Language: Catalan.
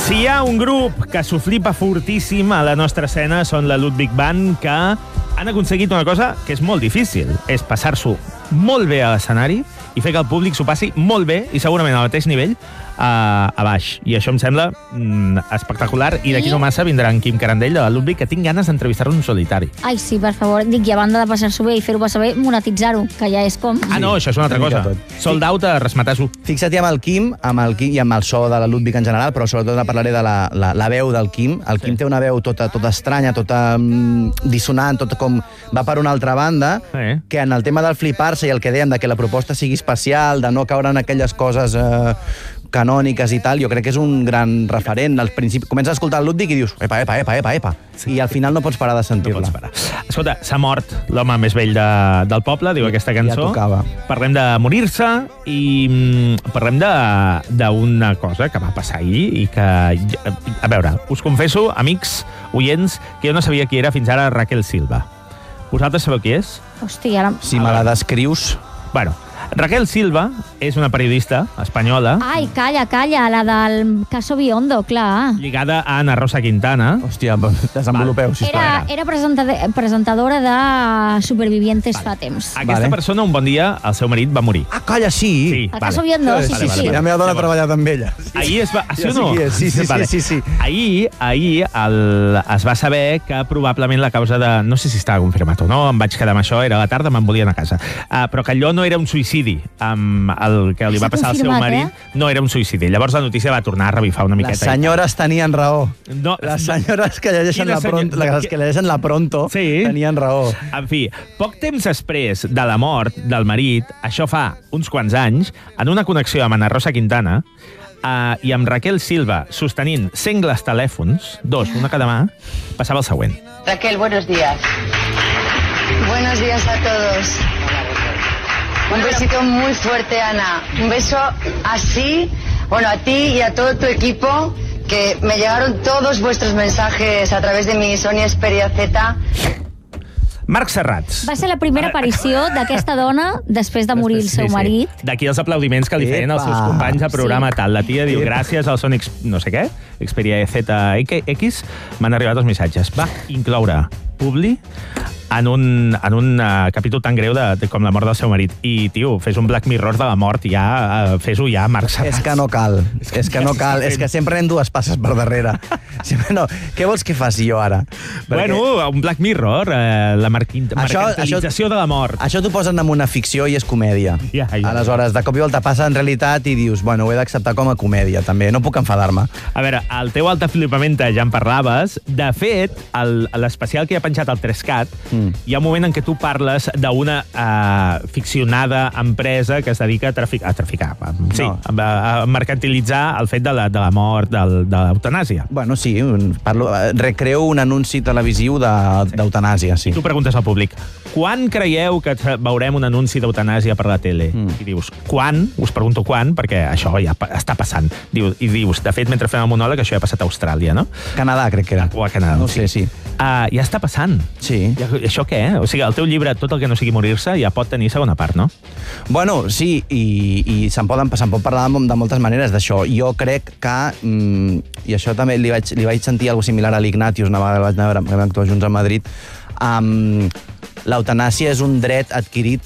Si hi ha un grup que s'ho flipa fortíssim a la nostra escena són la Ludwig Band, que han aconseguit una cosa que és molt difícil, és passar-s'ho molt bé a l'escenari i fer que el públic s'ho passi molt bé i segurament al mateix nivell a baix. I això em sembla espectacular. I d'aquí no massa vindrà en Quim Carandell de la Ludwig, que tinc ganes d'entrevistar-lo en solitari. Ai, sí, per favor. Dic, i a banda de passar-s'ho bé i fer-ho passar bé, monetitzar-ho, que ja és com... Ah, no, això és una altra cosa. Sold out a resmatar-s'ho. Fixa't-hi amb el Quim i amb el so de la Ludwig en general, però sobretot parlaré de la veu del Quim. El Quim té una veu tota estranya, tota dissonant, tota com va per una altra banda, que en el tema del flipar-se i el que dèiem de que la proposta sigui especial, de no caure en aquelles coses canòniques i tal, jo crec que és un gran referent. Al principi comences a escoltar el Ludwig i dius epa. Sí. I al final no pots parar de sentir-la. No pots parar. Escolta, s'ha mort l'home més vell del poble, diu aquesta cançó. Ja tocava. Parlem de morir-se i parlem d'una cosa que va passar ahir i que... A veure, us confesso, amics, oients, que jo no sabia qui era fins ara Raquel Silva. Vosaltres sabeu qui és? Hòstia, ara... Si me la descrius... Bueno, Raquel Silva és una periodista espanyola. Ai, calla, la del Caso Biondo, clar. Lligada a Ana Rosa Quintana. Hòstia, desenvolupeu, sisplau. Era presentadora de Supervivientes fa temps. Aquesta persona, un bon dia, el seu marit va morir. Ah, calla, sí. El Caso Biondo, sí. La meva dona ha treballat amb ella. Ahir es va... Sí o no? Sí. Ahir es va saber que probablement la causa de... No sé si estava confirmat o no, em vaig quedar amb això, era a la tarda, me'n volien a casa. Però que allò no era un suïcidi, amb el que li va passar al seu marit. No era un suïcidi. Llavors la notícia va tornar a revifar una miqueta. Les senyores tenien raó. Les senyores que llegeixen la Pronto tenien raó. En fi, poc temps després de la mort del marit, això fa uns quants anys, en una connexió amb Ana Rosa Quintana, i amb Raquel Silva sostenint sengles telèfons, una cada mà, passava el següent. Raquel, buenos días. Buenos días a todos. Un besito muy fuerte, Ana. Un beso así, bueno, a ti y a todo tu equipo, que me llegaron todos vuestros mensajes a través de mi Sonia Esperia Z. Marc Serrats. Va ser la primera aparició d'aquesta dona després de morir el seu marit. D'aquí els aplaudiments que li feien els seus companys a programa tal. La tia diu, gràcies al Sony no sé què, Xperia ZX, m'han arribat els missatges. Va incloure Publi en un capítol tan greu com la mort del seu marit. I, tio, fes un Black Mirror de la mort, fes-ho ja, Marc Serrats. És que no cal. És que sempre anem dues passes per darrere. No, què vols que faci jo ara? Bueno, un Black Mirror, la mercantilització de la mort. Això t'ho posen en una ficció i és comèdia. Aleshores, de cop i volta passa en realitat i dius, bueno, ho he d'acceptar com a comèdia, també. No puc enfadar-me. A veure, el teu alta flipamenta ja en parlaves. De fet, l'especial que hi ha penjat al 3CAT, hi ha un moment en què tu parles d'una ficcionada empresa que es dedica a mercantilitzar el fet de la mort, de l'eutanàsia. Bueno, sí, recreo un anunci televisiu d'eutanàsia, sí. I tu preguntes al públic, quan creieu que veurem un anunci d'eutanàsia per la tele? I dius, quan? Us pregunto quan, perquè això ja està passant. I dius, de fet, mentre fem el monòleg, això ja ha passat a Austràlia, no? Canadà, crec que era. O a Canadà. No sé, sí. Ja està passant. Sí. Això què? O sigui, el teu llibre, tot el que no sigui morir-se, ja pot tenir segona part, no? Bueno, sí, i se'n pot parlar de moltes maneres d'això. Jo crec que, i això també li vaig sentir alguna similar a l'Ignatius, una vegada vaig anar a actuar junts a Madrid, l'eutanàsia és un dret adquirit